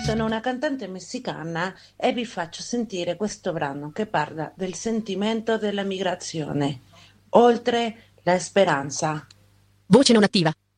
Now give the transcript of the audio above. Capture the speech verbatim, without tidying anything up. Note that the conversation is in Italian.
Sono una cantante messicana e vi faccio sentire questo brano che parla del sentimento della migrazione, oltre la speranza. Voce non attiva.